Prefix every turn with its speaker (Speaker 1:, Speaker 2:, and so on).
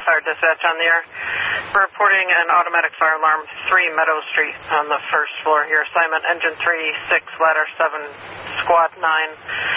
Speaker 1: Fire Dispatch on the air. We're reporting an automatic fire alarm, 3 Meadow Street on the first floor here. Assignment Engine 3, 6, Ladder 7, Squad 9.